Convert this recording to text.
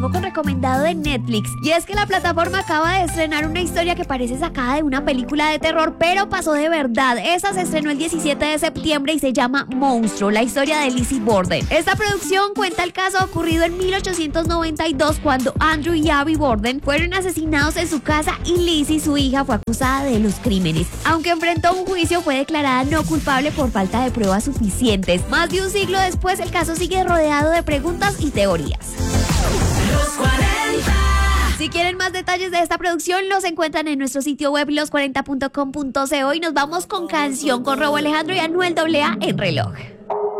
vengo con recomendado de Netflix. Y es que la plataforma acaba de estrenar una historia que parece sacada de una película de terror, pero pasó de verdad. Esta se estrenó el 17 de septiembre y se llama Monstruo, la historia de Lizzie Borden. Esta producción cuenta el caso ocurrido en 1892 cuando Andrew y Abby Borden fueron asesinados en su casa y Lizzie, su hija, fue acusada de los crímenes. Aunque enfrentó un juicio, fue declarada no culpable por falta de pruebas suficientes. Más de un siglo después, el caso sigue rodeado de preguntas y teorías. Los 40. Si quieren más detalles de esta producción, los encuentran en nuestro sitio web los40.com.co y nos vamos con canción con Rauw Alejandro y Anuel AA en Reloj.